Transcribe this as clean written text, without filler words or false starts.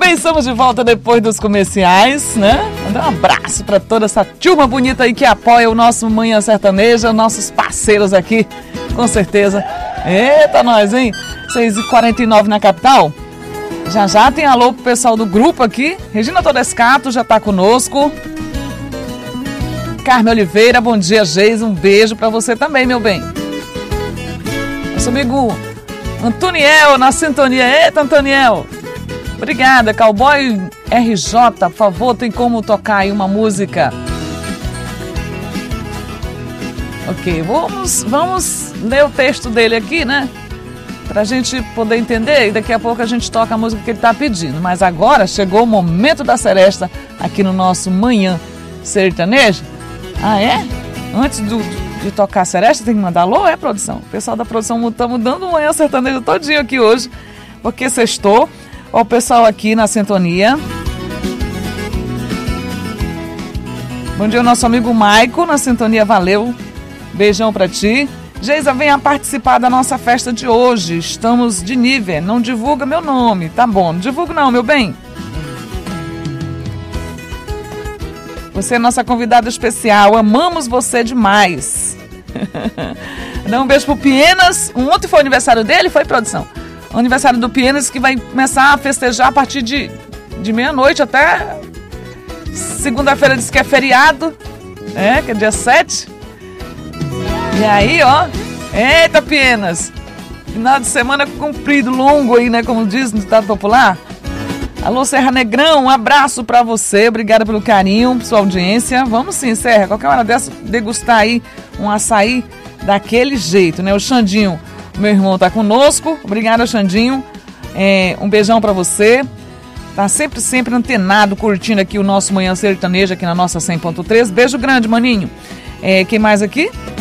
bem, estamos de volta depois dos comerciais, né? Mandar um abraço para toda essa turma bonita aí que apoia o nosso Manhã Sertaneja, nossos parceiros aqui, com certeza. Eita, nós, hein? 6h49 na capital. Já tem alô pro pessoal do grupo aqui. Regina Todescato já tá conosco. Carmen Oliveira, bom dia, Geis. Um beijo para você também, meu bem. Nosso amigo Antoniel na sintonia. Eita, Antoniel. Obrigada, Cowboy RJ, por favor, tem como tocar aí uma música? Ok, vamos ler o texto dele aqui, né? Pra gente poder entender e daqui a pouco a gente toca a música que ele tá pedindo. Mas agora chegou o momento da seresta aqui no nosso Manhã Sertaneja. Ah, é? Antes de tocar a seresta tem que mandar alô, é, produção? O pessoal da produção tá mudando o Manhã Sertaneja todinho aqui hoje, porque sextou. Ó, o pessoal aqui na sintonia. Bom dia, o nosso amigo Maico na sintonia, valeu. Beijão pra ti. Geisa, venha participar da nossa festa de hoje. Estamos de nível, não divulga meu nome. Tá bom, não divulgo não, meu bem. Você é nossa convidada especial, amamos você demais. Dá um beijo pro Pienas. Ontem foi o aniversário dele, foi, produção? O aniversário do Pienas, que vai começar a festejar a partir de meia-noite até segunda-feira, diz que é feriado, que é dia 7. E aí, ó, eita, Pienas, final de semana comprido, longo aí, né, como diz no ditado popular. Alô, Serra Negrão, um abraço pra você, obrigada pelo carinho, por sua audiência. Vamos sim, Serra, qualquer hora dessa, degustar aí um açaí daquele jeito, né, o Xandinho. Meu irmão tá conosco, obrigada, Xandinho, um beijão pra você, tá sempre antenado, curtindo aqui o nosso Manhã Sertaneja aqui na nossa 100.3, beijo grande, maninho. Quem mais aqui?